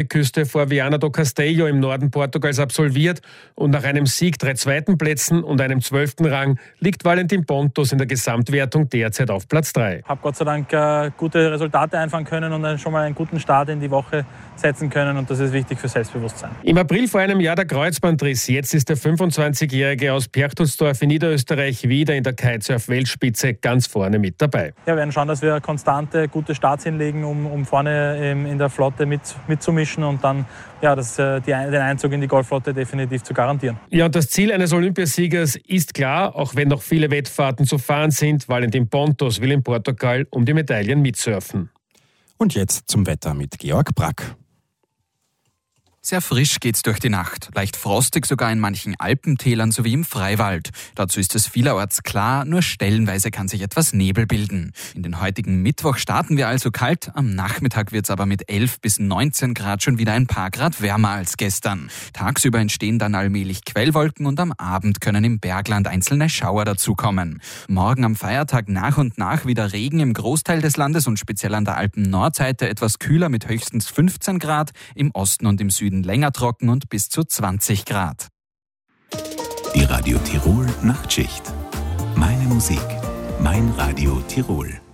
Nordseeküste vor Viana do Castelo im Norden Portugals absolviert und nach einem Sieg 3 zweiten Plätzen und einem 12. Rang liegt Valentin Pontos in der Gesamtwertung derzeit auf Platz 3. Ich habe Gott sei Dank gute Resultate einfahren können und dann schon mal einen guten Start in die Woche setzen können und das ist wichtig für Selbstbewusstsein. Im April vor einem Jahr der Kreuzbandriss. Jetzt ist der 25-Jährige aus Perchtoldsdorf in Niederösterreich wieder in der Kitesurf-Weltspitze ganz vorne mit dabei. Ja, wir werden schauen, dass wir konstante, gute Starts hinlegen, um vorne in der Flotte mitzumischen und dann den Einzug in die Golfflotte definitiv zu garantieren. Ja, und das Ziel eines Olympiasiegers ist klar, auch wenn noch viele Wettfahrten zu fahren sind. Valentin Pontos will in Portugal um die Medaillen mitsurfen. Und jetzt zum Wetter mit Georg Brack. Sehr frisch geht's durch die Nacht, leicht frostig sogar in manchen Alpentälern sowie im Freiwald. Dazu ist es vielerorts klar, nur stellenweise kann sich etwas Nebel bilden. In den heutigen Mittwoch starten wir also kalt, am Nachmittag wird's aber mit 11 bis 19 Grad schon wieder ein paar Grad wärmer als gestern. Tagsüber entstehen dann allmählich Quellwolken und am Abend können im Bergland einzelne Schauer dazukommen. Morgen am Feiertag nach und nach wieder Regen im Großteil des Landes und speziell an der Alpen-Nordseite etwas kühler mit höchstens 15 Grad, im Osten und im Süden länger trocken und bis zu 20 Grad. Die Radio Tirol Nachtschicht. Meine Musik, mein Radio Tirol.